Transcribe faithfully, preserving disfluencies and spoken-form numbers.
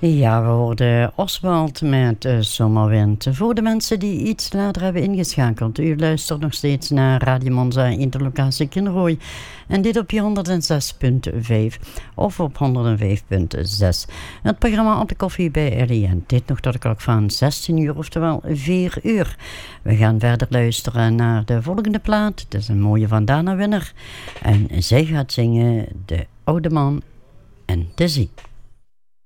Ja, we hoorden Oswald met uh, Zomerwind. Voor de mensen die iets later hebben ingeschakeld. U luistert nog steeds naar Radio Monza, interlocatie Kinrooi. En dit op je honderd zes komma vijf of op honderd vijf komma zes. Het programma Op de Koffie bij Ellie. En dit nog tot de klok van zestien uur, oftewel vier uur. We gaan verder luisteren naar de volgende plaat. Het is een mooie van Dana Winner. En zij gaat zingen De Oude Man en de Zee.